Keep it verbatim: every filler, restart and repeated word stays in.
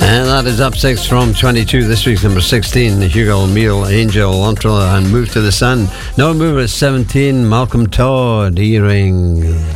And that is up six from twenty-two. This week's number sixteen, Hugo Meal, Angel, Until, and Move to the Sun. No Move at seventeen, Malcolm Todd, Earring.